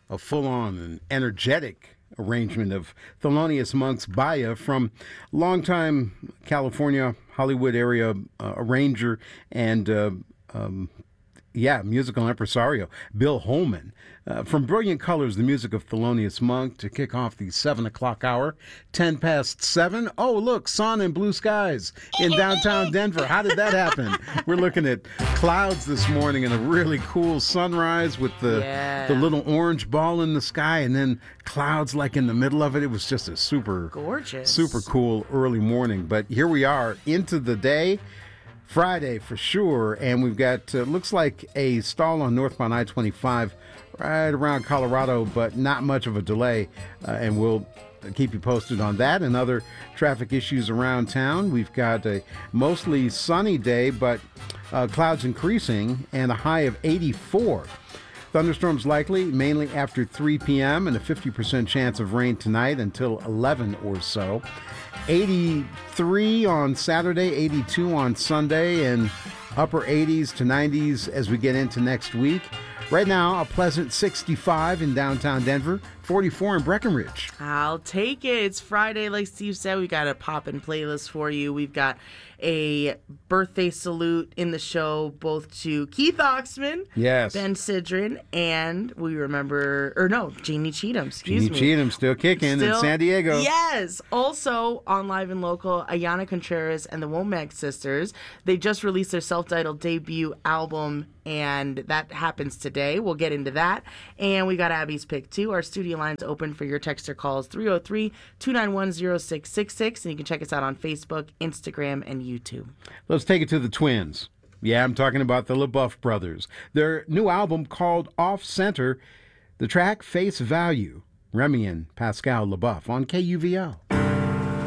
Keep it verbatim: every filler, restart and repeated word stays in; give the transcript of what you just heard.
a full-on and energetic arrangement of Thelonious Monk's Bahia from longtime California, Hollywood area uh, arranger and uh, um, yeah, musical impresario, Bill Holman. Uh, from Brilliant Colors, the music of Thelonious Monk to kick off the seven o'clock hour, ten past seven. Oh, look, sun and blue skies in downtown Denver. How did that happen? We're looking at clouds this morning and a really cool sunrise with the, yeah. the little orange ball in the sky and then clouds like in the middle of it. It was just a super, gorgeous, super cool early morning. But here we are into the day. Friday for sure, and we've got, uh, looks like a stall on northbound I twenty-five right around Colorado, but not much of a delay, uh, and we'll keep you posted on that and other traffic issues around town. We've got a mostly sunny day, but uh, clouds increasing, and a high of eighty-four. Thunderstorms likely mainly after three p.m. and a fifty percent chance of rain tonight until eleven or so. eighty-three on Saturday, eighty-two on Sunday, and upper eighties to nineties as we get into next week. Right now, a pleasant sixty-five in downtown Denver, forty-four in Breckenridge. I'll take it. It's Friday, like Steve said. We got a pop-in playlist for you. We've got a birthday salute in the show, both to Keith Oxman, yes, Ben Sidran, and we remember, or no, Jeannie Cheatham, excuse Jeannie me. Cheatham still kicking Still, in San Diego. Yes. Also, on Live and Local, Ayanna Contreras and the Womack Sisters. They just released their self-titled debut album, and that happens today. We'll get into that. And we got Abby's Pick, too. Our studio line's open for your text or calls, three oh three, two nine one, oh six six six. And you can check us out on Facebook, Instagram, and YouTube. Let's take it to the Twins. Yeah, I'm talking about the LaBeouf brothers. Their new album called Off Center, the track Face Value. Remy and Pascal LaBeouf on K U V L.